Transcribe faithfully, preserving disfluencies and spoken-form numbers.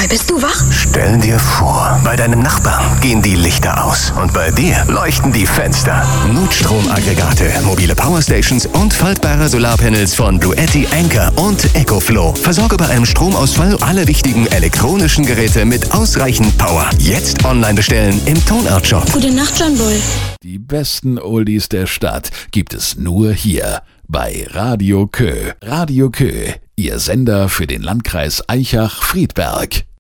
Mal, bist du wach? Stell dir vor, bei deinem Nachbarn gehen die Lichter aus und bei dir leuchten die Fenster. Notstromaggregate, mobile Powerstations und faltbare Solarpanels von Bluetti, Anker und EcoFlow. Versorge bei einem Stromausfall alle wichtigen elektronischen Geräte mit ausreichend Power. Jetzt online bestellen im Tonart-Shop. Gute Nacht, John Bull. Die besten Oldies der Stadt gibt es nur hier bei Radio Kö. Radio Kö, Ihr Sender für den Landkreis Aichach-Friedberg.